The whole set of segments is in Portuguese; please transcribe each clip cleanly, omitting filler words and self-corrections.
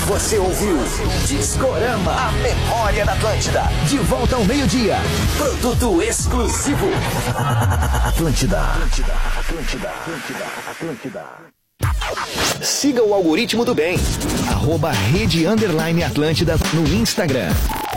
Você ouviu Discorama, a memória da Atlântida. De volta ao meio-dia. Produto exclusivo. Atlântida. Siga o algoritmo do bem. @Rede_Atlântida no Instagram.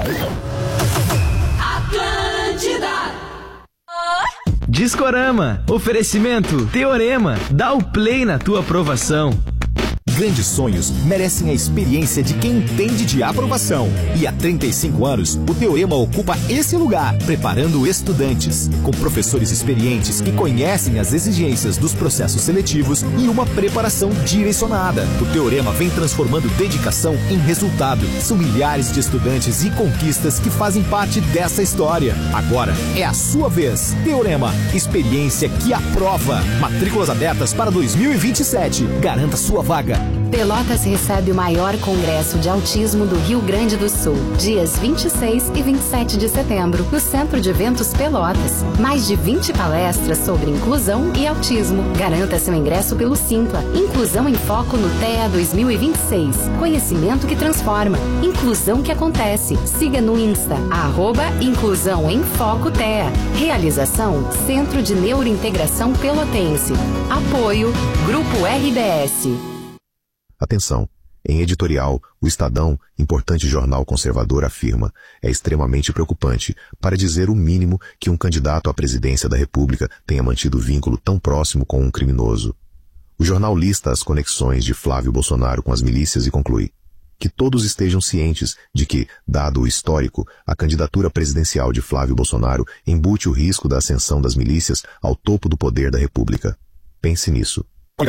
Atlântida. Discorama, oferecimento Teorema, dá o play na tua aprovação. Grandes sonhos merecem a experiência de quem entende de aprovação. E há 35 anos, o Teorema ocupa esse lugar, preparando estudantes, com professores experientes que conhecem as exigências dos processos seletivos e uma preparação direcionada. O Teorema vem transformando dedicação em resultado. São milhares de estudantes e conquistas que fazem parte dessa história. Agora é a sua vez. Teorema, experiência que aprova. Matrículas abertas para 2027. Garanta sua vaga. Pelotas recebe o maior congresso de autismo do Rio Grande do Sul, dias 26 e 27 de setembro, no Centro de Eventos Pelotas. Mais de 20 palestras sobre inclusão e autismo. Garanta seu ingresso pelo Simpla. Inclusão em Foco no TEA 2026. Conhecimento que transforma. Inclusão que acontece. Siga no Insta, @Inclusão em Foco TEA. Realização, Centro de Neurointegração Pelotense. Apoio, Grupo RBS. Atenção! Em editorial, o Estadão, importante jornal conservador, afirma: é extremamente preocupante, para dizer o mínimo, que um candidato à presidência da República tenha mantido vínculo tão próximo com um criminoso. O jornal lista as conexões de Flávio Bolsonaro com as milícias e conclui: que todos estejam cientes de que, dado o histórico, a candidatura presidencial de Flávio Bolsonaro embute o risco da ascensão das milícias ao topo do poder da República. Pense nisso.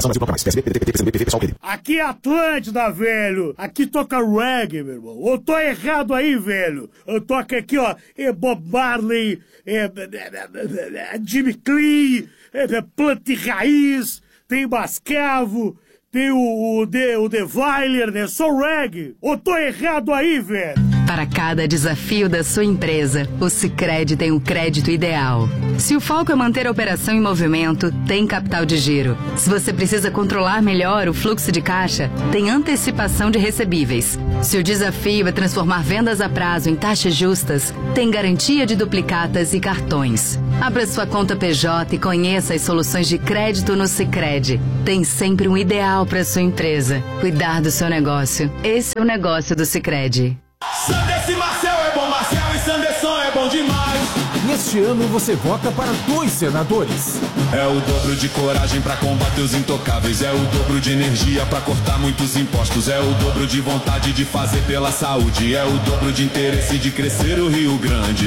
Aqui é Atlântida, velho. Aqui toca reggae, meu irmão. Eu tô errado aí, velho. Eu toco aqui, ó, Bob Marley, Jimmy Clean, Planta e Raiz, tem Bascavo, tem o The Weiler, né? Só reggae. Eu tô errado aí, velho. Para cada desafio da sua empresa, o Sicredi tem um crédito ideal. Se o foco é manter a operação em movimento, tem capital de giro. Se você precisa controlar melhor o fluxo de caixa, tem antecipação de recebíveis. Se o desafio é transformar vendas a prazo em taxas justas, tem garantia de duplicatas e cartões. Abra sua conta PJ e conheça as soluções de crédito no Sicredi. Tem sempre um ideal para sua empresa. Cuidar do seu negócio. Esse é o negócio do Sicredi. Sanderson e Marcel é bom, Marcel e Sanderson é bom demais. Neste ano você vota para 2 senadores. É o dobro de coragem pra combater os intocáveis. É o dobro de energia pra cortar muitos impostos. É o dobro de vontade de fazer pela saúde. É o dobro de interesse de crescer o Rio Grande.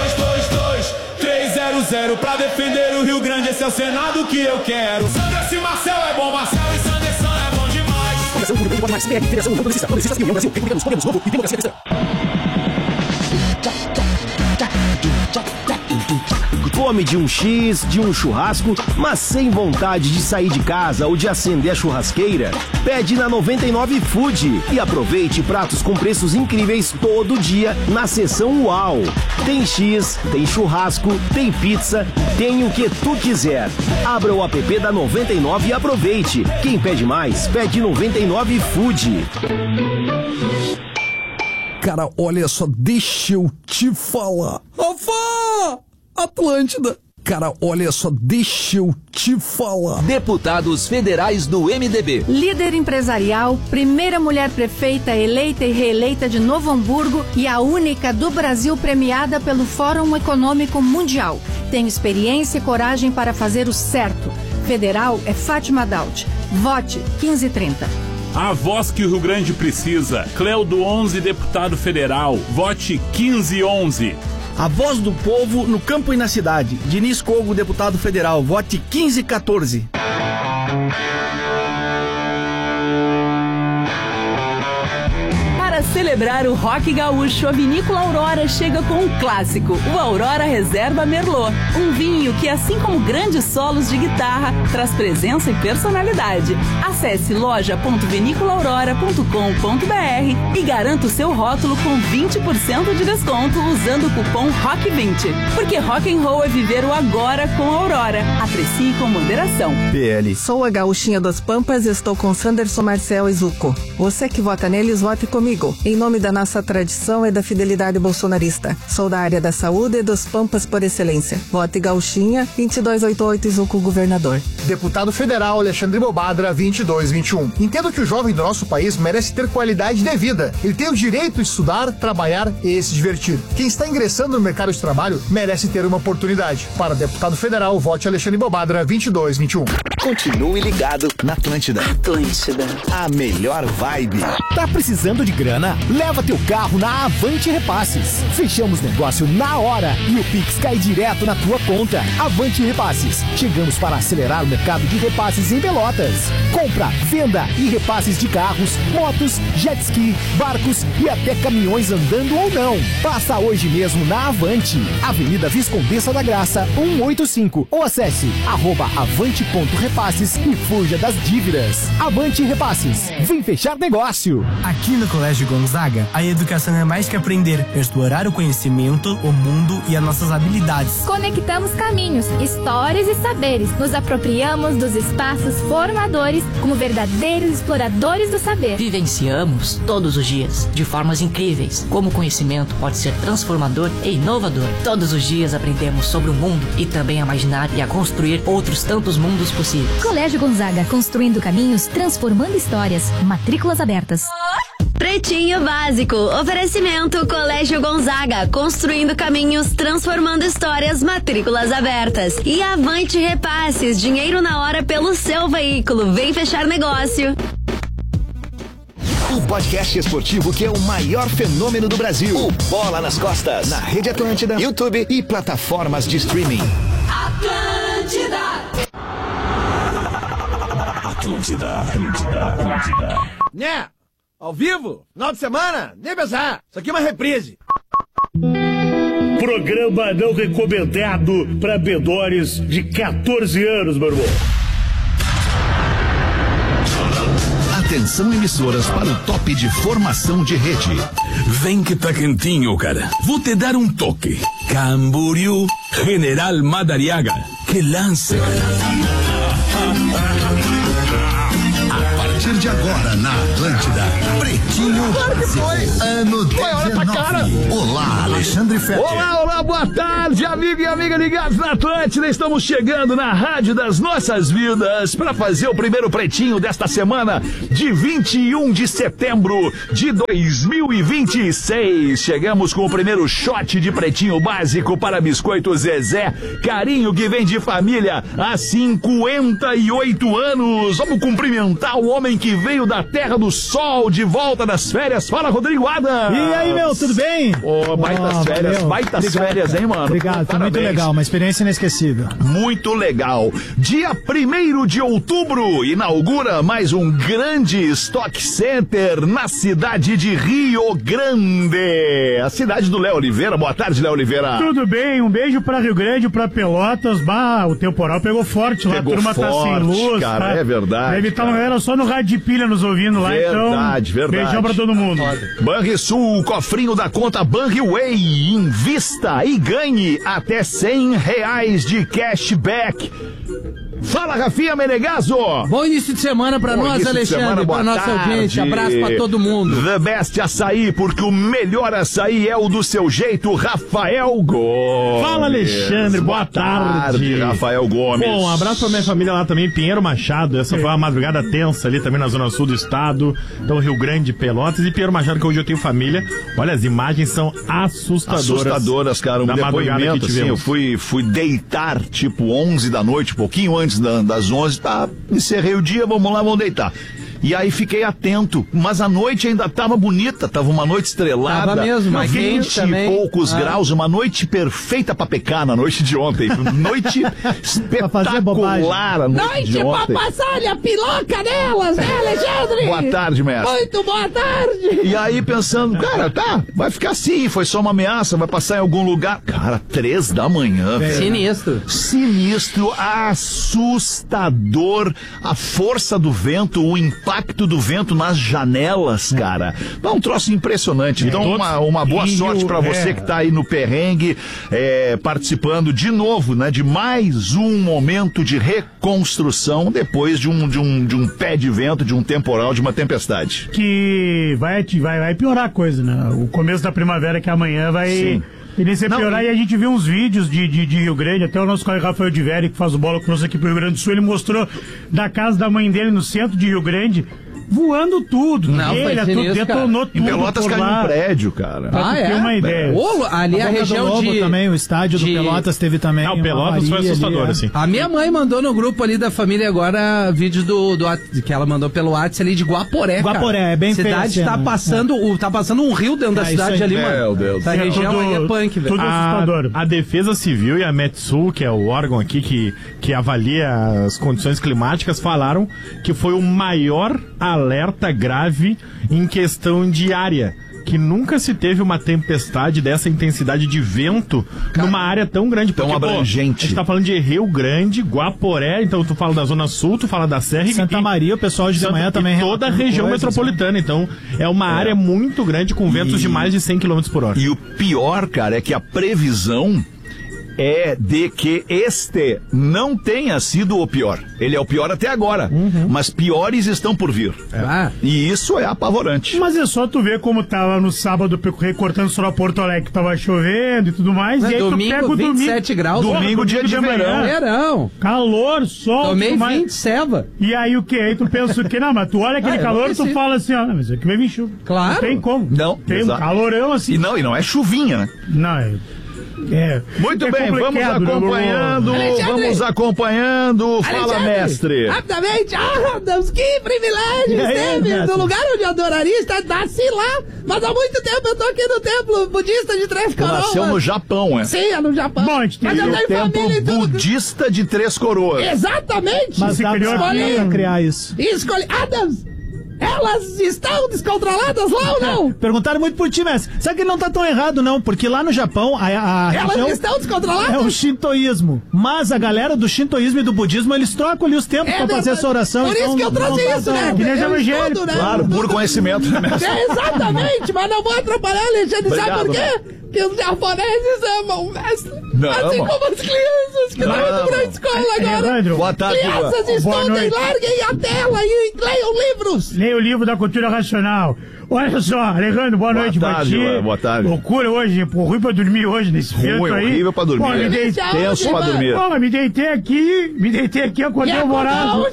222-300 pra defender o Rio Grande. Esse é o Senado que eu quero. Sanderson e Marcel é bom, Marcel e Sanderson é bom demais. Federação do Pode Mais, PL, Federação União Progressistas, União Brasil, Republicanos, Podemos Novo e Democracia Cristã. Fome de um X, de um churrasco, mas sem vontade de sair de casa ou de acender a churrasqueira? Pede na 99 Food e aproveite pratos com preços incríveis todo dia na seção UAU. Tem X, tem churrasco, tem pizza, tem o que tu quiser. Abra o app da 99 e aproveite. Quem pede mais, pede 99 Food. Cara, olha só, deixa eu te falar. Rafa! Atlântida. Cara, olha só, deixa eu te falar. Deputados federais do MDB. Líder empresarial, primeira mulher prefeita eleita e reeleita de Novo Hamburgo e a única do Brasil premiada pelo Fórum Econômico Mundial. Tem experiência e coragem para fazer o certo. Federal é Fátima Daut. Vote 1530. A voz que o Rio Grande precisa. Cleudo 11, deputado federal. Vote 1511. A voz do povo no campo e na cidade. Diniz Cogo, deputado federal. Vote 1514. Para celebrar o rock gaúcho, a Vinícola Aurora chega com um clássico, o Aurora Reserva Merlot. Um vinho que, assim como grandes solos de guitarra, traz presença e personalidade. Acesse loja.viniculaurora.com.br e garanta o seu rótulo com 20% de desconto usando o cupom ROCK20. Porque rock and roll é viver o agora com a Aurora. Aprecie com moderação. PL. Sou a gaúchinha das Pampas e estou com Sanderson Marcel e Zuco. Você que vota neles, vote comigo. Em nome da nossa tradição e da fidelidade bolsonarista. Sou da área da saúde e dos Pampas por excelência. Vote gauchinha, 2288 e Zuco governador. Deputado Federal Alexandre Bobadra, 2221. Entendo que o jovem do nosso país merece ter qualidade de vida. Ele tem o direito de estudar, trabalhar e se divertir. Quem está ingressando no mercado de trabalho merece ter uma oportunidade. Para deputado federal, vote Alexandre Bobadra, 2221. Continue ligado na Atlântida. Atlântida. A melhor vibe. Tá precisando de grana? Leva teu carro na Avante Repasses. Fechamos negócio na hora e o Pix cai direto na tua conta. Avante Repasses. Chegamos para acelerar o mercado de repasses em Pelotas. Compra, venda e repasses de carros, motos, jet ski, barcos e até caminhões andando ou não. Passa hoje mesmo na Avante. Avenida Viscondessa da Graça, 185. Ou acesse @avante.repasses e fuja das dívidas. Avante Repasses. Vem fechar negócio. Aqui no Colégio Gonzaga, a educação é mais que aprender, é explorar o conhecimento, o mundo e as nossas habilidades. Conectamos caminhos, histórias e saberes. Nos apropriamos dos espaços formadores como verdadeiros exploradores do saber. Vivenciamos todos os dias, de formas incríveis, como o conhecimento pode ser transformador e inovador. Todos os dias aprendemos sobre o mundo e também a imaginar e a construir outros tantos mundos possíveis. Colégio Gonzaga, construindo caminhos, transformando histórias. Matrículas abertas. Pretinho Básico. Oferecimento Colégio Gonzaga. Construindo caminhos, transformando histórias. Matrículas abertas. E Avante Repasses. Dinheiro na hora pelo seu veículo. Vem fechar negócio. O podcast esportivo que é o maior fenômeno do Brasil. O Bola nas Costas. Na Rede Atlântida, YouTube e plataformas de streaming. Atlântida. Né? Ao vivo? Final de semana? Nem pensar. Isso aqui é uma reprise. Programa não recomendado para menores de 14 anos, meu irmão. Atenção, emissoras, para o top de formação de rede. Vem que tá quentinho, cara. Vou te dar um toque. Camboriú, General Madariaga. Que lance, cara. A partir de agora na Atlântida, Pretinho Básico, ano 19. Olá, Alexandre Fetter. Olá, boa tarde, amigo e amiga ligados na Atlântida. Estamos chegando na rádio das nossas vidas para fazer o primeiro Pretinho desta semana de 21 de setembro de 2026. Chegamos com o primeiro shot de Pretinho Básico para Biscoito Zezé. Carinho que vem de família há 58 anos. Vamos cumprimentar o homem que veio da Terra do Sol de volta das férias. Fala, Rodrigo Adams. E aí, meu, tudo bem? Baitas férias, valeu. Baitas Obrigado, férias, hein, mano? Obrigado, foi muito legal, uma experiência inesquecível. Muito legal. Dia 1º de outubro, inaugura mais um grande Stock Center na cidade de Rio Grande. A cidade do Léo Oliveira. Boa tarde, Léo Oliveira. Tudo bem, um beijo pra Rio Grande, pra Pelotas. Bah, o temporal pegou forte lá, Pegou a turma forte, tá sem luz. cara, tá? é verdade. Deve estar uma galera só no rádio de pilha nos ouvindo lá, verdade, então. Verdade. Beijão pra todo mundo. Banrisul, cofrinho da conta Banriway. Invista e ganhe até R$100 de cashback. Fala, Rafinha Menegaso. Bom início de semana pra nós, Alexandre, pra nossa audiência. Abraço pra todo mundo. The Best Açaí, porque o melhor açaí é o do seu jeito, Rafael Gomes. Fala, Alexandre, boa tarde. Rafael Gomes. Bom, um abraço pra minha família lá também, Pinheiro Machado. Essa foi uma madrugada tensa ali também na zona sul do estado. Então, Rio Grande, Pelotas e Pinheiro Machado, que hoje eu tenho família. Olha, as imagens são assustadoras, cara. Um depoimento, assim, eu fui deitar tipo 11 da noite, pouquinho antes das 11, tá, encerrei o dia, vamos lá, vamos deitar. E aí fiquei atento, mas a noite ainda tava bonita, tava uma noite estrelada. Tava mesmo, mas 20 e poucos graus, uma noite perfeita pra pecar na noite de ontem. Noite espetacular a noite de ontem. Pra passar a piloca delas, né, Alexandre? Boa tarde, mestre. Muito boa tarde. E aí pensando, cara, tá, vai ficar assim, foi só uma ameaça, vai passar em algum lugar. Cara, 3 da manhã, velho. Sinistro. Sinistro, assustador, a força do vento, o impacto do vento nas janelas, cara. É um troço impressionante. Então, uma boa sorte pra você que tá aí no perrengue, participando de novo, né, de mais um momento de reconstrução depois de um pé de vento, de um temporal, de uma tempestade. Que vai piorar a coisa, né? O começo da primavera que amanhã vai... Iniciar a piorar, e a gente viu uns vídeos de Rio Grande, até o nosso colega Rafael de Vério, que faz o Bola Cruz aqui pro Rio Grande do Sul, ele mostrou da casa da mãe dele no centro de Rio Grande, voando tudo. Não, detonou tudo. Em Pelotas caiu um prédio, cara. Pra ter uma ideia. Ali a região de... também, o estádio do Pelotas teve também. Não, o Pelotas foi assustador, ali, assim. A minha mãe mandou no grupo ali da família agora vídeos que ela mandou pelo WhatsApp ali de Guaporé, cara. Guaporé, é bem feio. A cidade tá passando um rio dentro da cidade ali, mano. Meu Deus. Essa região aí é punk, velho. Tudo assustador. A Defesa Civil e a Metsul, que é o órgão aqui que avalia as condições climáticas, falaram que foi o maior alerta grave em questão de área, que nunca se teve uma tempestade dessa intensidade de vento numa área tão grande, tão abrangente. A gente tá falando de Rio Grande, Guaporé, então tu fala da Zona Sul, tu fala da Serra Santa Maria, o pessoal de manhã também toda a região metropolitana, então é uma área muito grande com ventos de mais de 100 km por hora. E o pior, cara, é que a previsão é de que este não tenha sido o pior. Ele é o pior até agora, mas piores estão por vir. E isso é apavorante. Mas é só tu ver como tava no sábado recortando só a Porto Alegre, que tava chovendo e tudo mais. E aí domingo, tu pega o 27 graus. Domingo, dia de verão. Calor, sol. Tomei 20 ceva. E aí o que? Aí tu pensa o que? Não, mas tu olha aquele calor e tu fala assim, ó, mas aqui vai vir chuva. Claro. Não tem como. Não, tem um calorão assim. E não é chuvinha, né? Não, muito bem, vamos acompanhando. Fala, mestre. Rapidamente, Deus, que privilégio esteve no lugar onde eu adoraria estar, nasci lá, mas há muito tempo eu tô aqui no templo budista de Três Coroas. Nasceu no Japão, é? Sim, é no Japão. Bom, mas eu tenho família e tudo. Budista de Três Coroas. Exatamente. Mas dá pra criar isso. Escolhi, Adams, elas estão descontroladas lá ou não? Perguntaram muito por ti, mestre. Sabe que ele não tá tão errado, não, porque lá no Japão elas estão descontroladas? É o shintoísmo. Mas a galera do shintoísmo e do budismo, eles trocam ali os tempos pra fazer essa oração. Por isso que eu trouxe isso, né? Que nem evangélico. Claro, puro conhecimento, né, mestre? Exatamente, mas não vou atrapalhar, Alexandre. Sabe por quê? Que os japoneses amam o mestre. Assim como as crianças que estão indo pra escola agora. Boa tarde, crianças, estudem, larguem a tela e leiam livros. Leia o livro da cultura racional. Olha só, Alejandro, boa noite pra ti. Boa tarde. Loucura hoje, ruim pra dormir hoje nesse vento aí. Horrível pra dormir. Tenso pra dormir. Pô, me deitei aqui, acordei alvorado.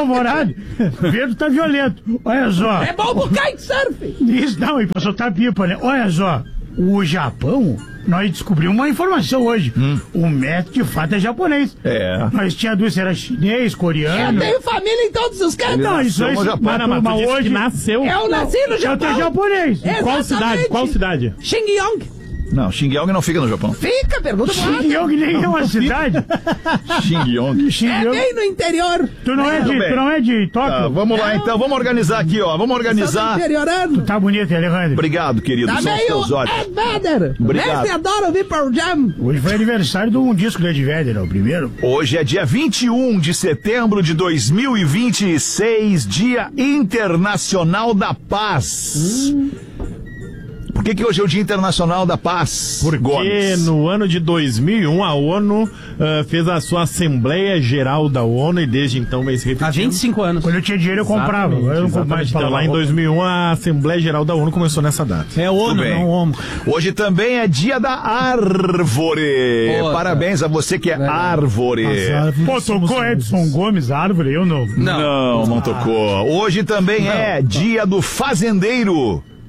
O vento tá violento. Olha só. É bom pro kitesurf. Isso, não, e pra soltar pipa, né? Olha só, o Japão, nós descobrimos uma informação hoje. O mestre, de fato, é japonês. Nós tinha duas, era chinês, coreano. Eu tenho família em todos os cantos. Não, isso aí, mas hoje que nasceu. Eu nasci no Japão. Eu tô japonês. Qual cidade? Xingyong. Não, Xingyong não fica no Japão. Fica, pergunta pro Adam. Xingyong nem é uma cidade. Xingyong. É bem no interior. Tu não é de Tóquio? Tá, vamos lá então, vamos organizar aqui, ó. Vamos organizar. Interiorando. Tu tá bonito, Alejandro. Obrigado, querido. Tá São os teus olhos. Ed Vedder. Obrigado. Mestre adora ouvir Pearl Jam. Hoje foi aniversário de um disco do Ed Vedder, o primeiro. Hoje é dia 21 de setembro de 2026, Dia Internacional da Paz. Por que hoje é o Dia Internacional da Paz? Porque no ano de 2001 a ONU fez a sua Assembleia Geral da ONU e desde então vem se repetindo. Há 25 anos. Quando eu tinha dinheiro eu comprava. Eu não compro mais. Então, lá em 2001 a Assembleia Geral da ONU começou nessa data. É ONU, não ONU. Hoje também é Dia da Árvore. Parabéns a você que é árvore. Pô, tocou Edson Gomes, árvore? Eu não. Não tocou. Hoje também é Dia do Fazendeiro.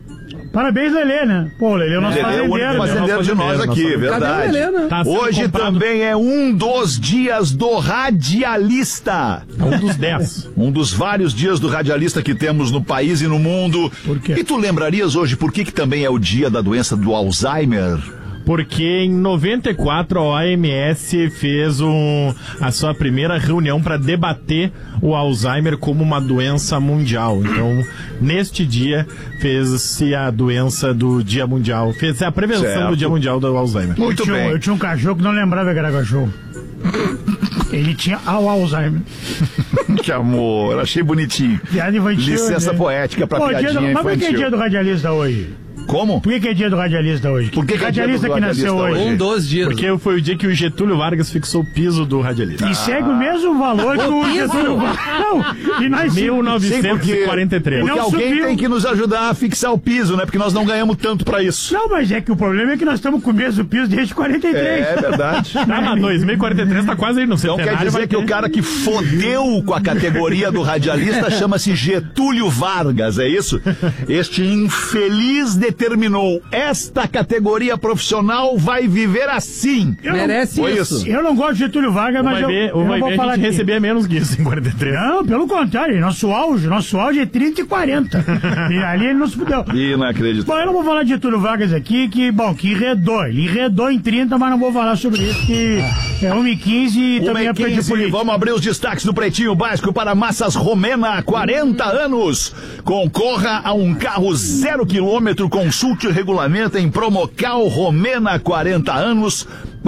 Parabéns, Lelê, né? Pô, Lelê é o nosso fazendeiro. É o único fazendeiro de nós aqui, verdade. Lelê, né? Hoje também é um dos dias do radialista. Um dos 10. Um dos vários dias do radialista que temos no país e no mundo. Por quê? E tu lembrarias hoje por que também é o dia da doença do Alzheimer? Porque em 94 a OMS fez a sua primeira reunião para debater o Alzheimer como uma doença mundial. Então, neste dia, fez-se a doença do Dia Mundial. Fez a prevenção do Dia Mundial do Alzheimer. Muito bem. Eu tinha um cachorro que não lembrava que era cachorro. Ele tinha Alzheimer. Que amor, achei bonitinho. Licença poética pra piadinha infantil. Mas por que é dia do radialista hoje? Como? Por que é dia do radialista hoje? Por que é radialista que nasceu hoje? Um dos dias. Porque foi o dia que o Getúlio Vargas fixou o piso do radialista. E segue o mesmo valor que o Getúlio Vargas. Não, e nós 1943. Porque alguém tem que nos ajudar a fixar o piso, né? Porque nós não ganhamos tanto pra isso. Não, mas é que o problema é que nós estamos com o mesmo piso desde 43. É verdade. Mas 2043 tá quase aí no centenário. Então quer dizer que o cara que fodeu com a categoria do radialista chama-se Getúlio Vargas, é isso? Este infeliz determinou, esta categoria profissional vai viver assim. Merece isso. Eu não gosto de Getúlio Vargas, mas eu não vou falar a gente recebia menos que isso em 43. Não, pelo contrário, nosso auge é 30 e 40. E ali ele não se fudeu. Inacreditável. Bom, eu não vou falar de Getúlio Vargas aqui, que enredou. Ele enredou em 30, mas não vou falar sobre isso, que é 1h15 e também é época de política. Vamos abrir os destaques do Pretinho Básico para Massas Romena, 40 anos. Concorra a um carro 0 km, consulte o regulamento em Promocal Romena 40 anos.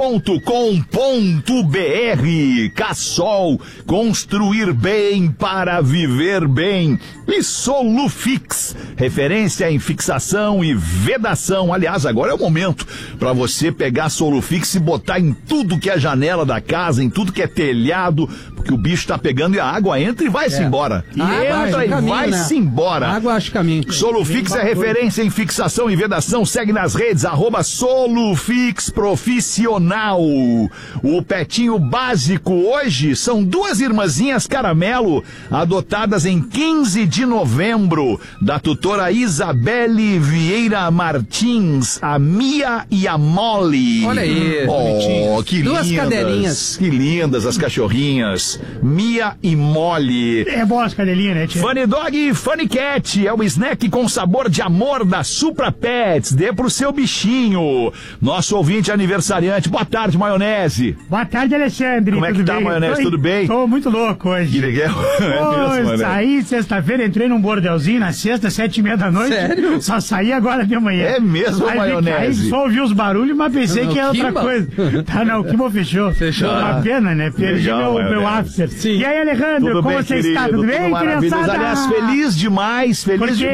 .com.br. Cassol, construir bem para viver bem. E Solufix, referência em fixação e vedação. Aliás, agora é o momento para você pegar Solufix e botar em tudo que é janela da casa, em tudo que é telhado, porque o bicho tá pegando e a água entra e vai-se embora. Entra e vai-se embora. A água acha caminho. Solufix é referência em fixação e vedação. Segue nas redes, @Solufix Profissional. O Pretinho Básico hoje são duas irmãzinhas caramelo adotadas em 15 de novembro da tutora Isabelle Vieira Martins, a Mia e a Molly. Olha aí, que duas lindas, cadelinhas. Que lindas as cachorrinhas, Mia e Molly. É bom as cadelinhas, né, tia? Funny Dog e Funny Cat é o snack com sabor de amor da Supra Pets. Dê pro seu bichinho. Nosso ouvinte aniversariante. Boa tarde, Maionese. Boa tarde, Alexandre. Como é que tá, Maionese? Tudo bem? Tô muito louco hoje. Que legal. Saí sexta-feira, entrei num bordelzinho na sexta, 7h30 da noite. Sério? Só saí agora de manhã. É mesmo, Maionese? Aí só ouvi os barulhos, mas pensei que era outra coisa. O Kimbo fechou. Uma pena, né? Perdi meu after. Sim. E aí, Alejandro, como você está? Tudo bem, criançada? Aliás, feliz demais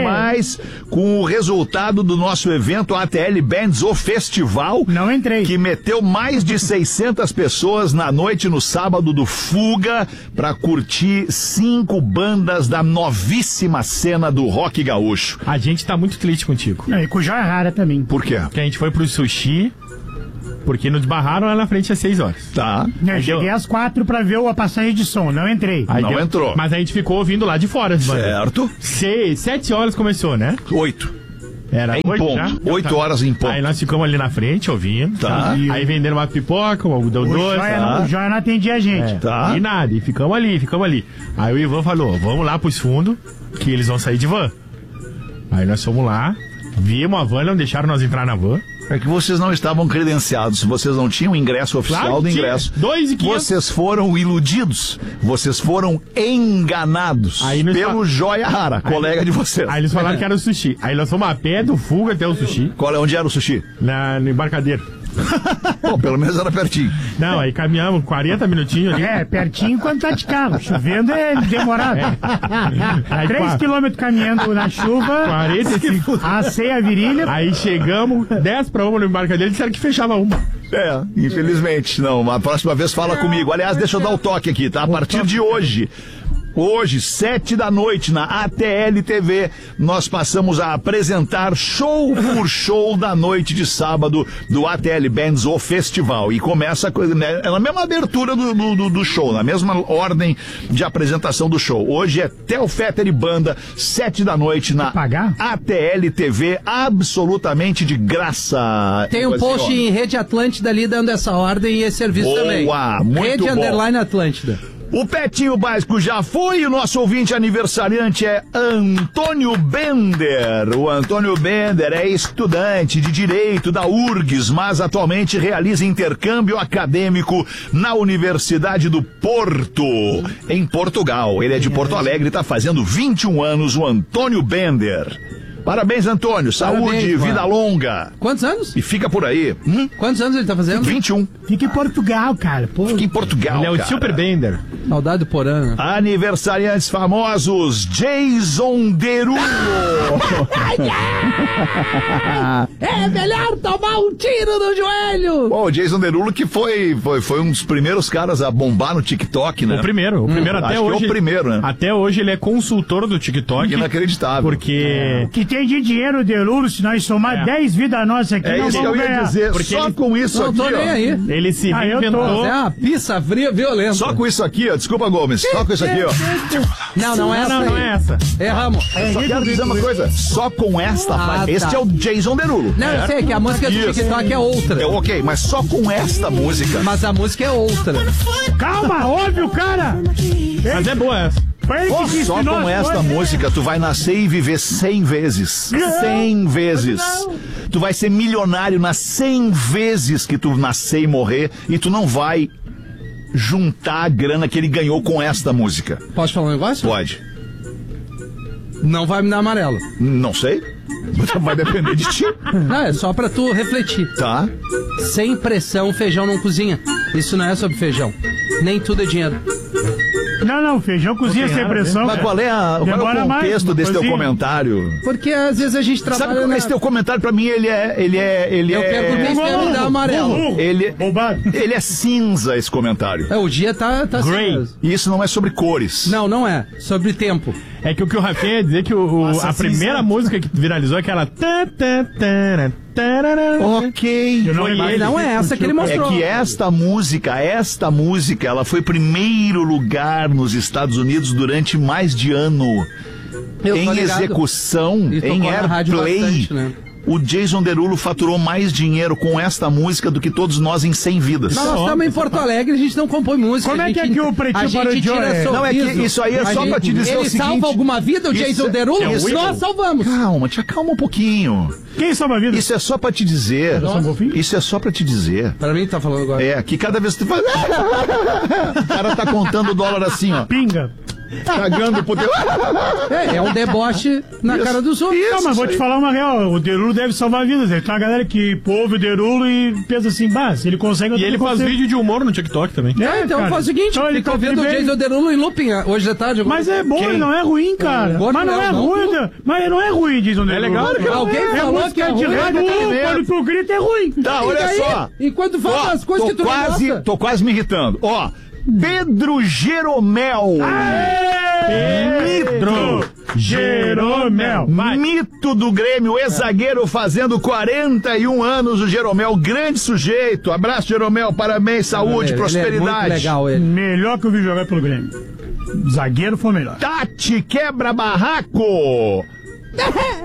com o resultado do nosso evento ATL Bands, o Festival. Não entrei. Que meteu mais de 600 pessoas na noite no sábado do Fuga pra curtir 5 bandas da novíssima cena do rock gaúcho. A gente tá muito triste contigo. E com Joia Rara também. Por quê? Porque a gente foi pro sushi, porque nos barraram lá na frente às 6 horas. Tá. Eu cheguei às 4 pra ver a passagem de som, não entrei. Entrou. Mas a gente ficou ouvindo lá de fora. Certo. 7 horas começou, né? 8. Era em 8 ponto. Já? 8 horas em ponto. Aí nós ficamos ali na frente, ouvindo. Tá. Aí venderam uma pipoca, um algodão doce. O Joia não atendia a gente. Tá. E nada, e ficamos ali. Aí o Ivan falou, vamos lá pros fundos, que eles vão sair de van. Aí nós fomos lá, vimos a van, não deixaram nós entrar na van. É que vocês não estavam credenciados, vocês não tinham ingresso oficial do ingresso. 2.500. Vocês foram iludidos, vocês foram enganados pelo Joia Rara, colega de vocês. Aí eles falaram que era o sushi. Aí nós fomos a pé do Fuga até o sushi. Onde era o sushi? No embarcadeiro. Bom, pelo menos era pertinho. Não, aí caminhamos 40 minutinhos ali. Pertinho quando tá de carro. Chovendo é demorado. 3 km caminhando na chuva. 45. Assei a virilha. Aí chegamos, 10 para uma no embarcadeiro, disseram que fechava uma. Infelizmente. Não, a próxima vez fala comigo. Aliás, deixa eu dar o toque aqui, tá? A partir de hoje, Hoje, 7h, na ATL TV, nós passamos a apresentar show por show da noite de sábado do ATL Bands, o festival. E começa na mesma abertura do show, na mesma ordem de apresentação do show. Hoje é Theo Fetter e Banda, 7h na ATL TV, absolutamente de graça. Tem um post em Rede Atlântida ali dando essa ordem e esse serviço também. Muito Rede Atlântida. O Pretinho Básico já foi, o nosso ouvinte aniversariante é Antônio Bender. O Antônio Bender é estudante de Direito da URGS, mas atualmente realiza intercâmbio acadêmico na Universidade do Porto, em Portugal. Ele é de Porto Alegre e está fazendo 21 anos, o Antônio Bender. Parabéns, Antônio. Saúde, vida longa. Quantos anos? E fica por aí. Quantos anos ele tá fazendo? 21. Fica em Portugal, cara. Pô. Fica em Portugal, ele é o Super Bender. Saudade do Porã. Aniversariantes famosos, Jason Derulo. É melhor tomar um tiro no joelho. Bom, o Jason Derulo que foi um dos primeiros caras a bombar no TikTok, né? O primeiro até hoje. Que é o primeiro, né? Até hoje ele é consultor do TikTok. Inacreditável. Porque... Que tem de dinheiro, Derulo, se nós somar 10 vidas nossas aqui, é não isso que eu ia ganhar. dizer. Porque só com isso não aqui, tô nem aí. Ele se reinventou. É uma pizza fria violenta. Só com isso aqui, ó. Desculpa, Gomes. Só com isso aqui, ó. Não é essa. Não é essa. Erramos. Só quero dizer uma coisa. Só com esta. Este é o Jason Derulo. Não, eu sei que a música do TikTok é outra. Ok, mas só com esta música. Mas a música é outra. Calma, óbvio, cara. Mas é boa essa. Só com esta música tu vai nascer e viver 100 vezes. 100 vezes. Tu vai ser milionário nas 100 vezes que tu nascer e morrer e tu não vai juntar a grana que ele ganhou com esta música. Posso falar um negócio? Pode. Não vai me dar amarelo. Não sei. Vai depender de ti. Não, é só pra tu refletir. Tá. Sem pressão, feijão não cozinha. Isso não é sobre feijão. Nem tudo é dinheiro. Não, feijão cozinha sem pressão. Mas qual é o contexto desse teu comentário? Porque às vezes a gente trabalha... Sabe como esse teu comentário pra mim, ele é... Eu quero que me dar amarelo. Ele é cinza, esse comentário. O dia tá Grey. E isso não é sobre cores. Não é. Sobre tempo. É que o que o Rafinha ia dizer que a primeira música que viralizou é aquela... Ok. Não é essa que ele mostrou. É que esta música, ela foi primeiro lugar nos Estados Unidos durante mais de ano. Em execução, em airplay. Bastante, né? O Jason Derulo faturou mais dinheiro com esta música do que todos nós em 100 vidas. Mas nós estamos em Porto Alegre, a gente não compõe música. Como é que o Pretinho parou de Não, é que isso aí é só pra te dizer o seguinte... Ele salva alguma vida, o Jason Derulo? Nós salvamos. Calma, te acalma um pouquinho. Quem salva a vida? Isso é só pra te dizer. Isso é só pra te dizer. Pra mim tá falando agora. É, que cada vez que tu faz... O cara tá contando o dólar assim, ó. Pinga. Cagando pro teu... É um deboche na cara dos outros. Não, mas vou te falar uma real. O Derulo deve salvar vidas. Tem uma galera que ouve o Derulo e pensa assim, se ele consegue... E ele faz vídeo de humor no TikTok também. Então faz o seguinte, ele tá vendo o Jason Derulo em looping hoje de tarde. Mas é bom, não é ruim, cara. Mas não é ruim, mas não é ruim, Jason Derulo. É legal. Alguém falou que é ruim. Quando tu grita é ruim. Tá, olha só. Enquanto fala as coisas que tu não gosta. Tô quase me irritando. Ó, Pedro Jeromel. Pedro Jeromel. Mito do Grêmio, ex-zagueiro fazendo 41 anos, o Jeromel, grande sujeito. Abraço, Jeromel, parabéns, saúde, prosperidade. É muito legal ele. Melhor que eu vi jogar pelo Grêmio. Zagueiro foi melhor. Tati quebra barraco.